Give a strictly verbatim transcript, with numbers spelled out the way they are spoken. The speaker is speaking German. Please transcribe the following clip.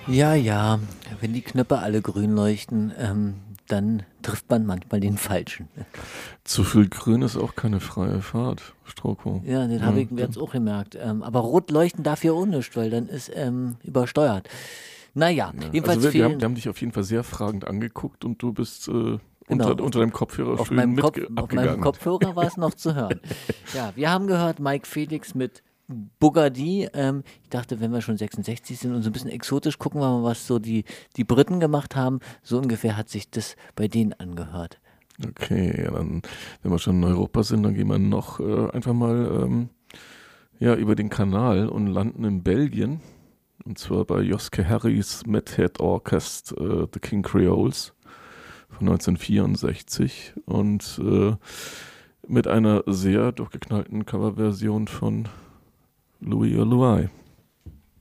Ja, ja, wenn die Knöpfe alle grün leuchten, ähm, dann trifft man manchmal den Falschen. Zu viel Grün ist auch keine freie Fahrt, Stroko. Ja, den habe Ja, ich mir dann, jetzt auch gemerkt. Ähm, aber rot leuchten darf hier auch nicht, weil dann ist ähm, übersteuert. Naja, ja. Also jedenfalls wir, wir, haben, fehlen, wir haben dich auf jeden Fall sehr fragend angeguckt und du bist äh, unter, genau, unter deinem Kopfhörer auf schön meinem mit Kopf, auf meinem abgegangen. Kopfhörer war es noch zu hören. Ja, wir haben gehört Mike Felix mit Bugatti. Ähm, ich dachte, wenn wir schon sechsundsechzig sind und so ein bisschen exotisch, gucken wir mal, was so die, die Briten gemacht haben. So ungefähr hat sich das bei denen angehört. Okay, ja, dann, wenn wir schon in Europa sind, dann gehen wir noch äh, einfach mal ähm, ja, über den Kanal und landen in Belgien. Und zwar bei Joske Harrys Mad Head Orchestra, äh, The King Creoles von neunzehnhundertvierundsechzig. Und äh, mit einer sehr durchgeknallten Coverversion von Louis Louis.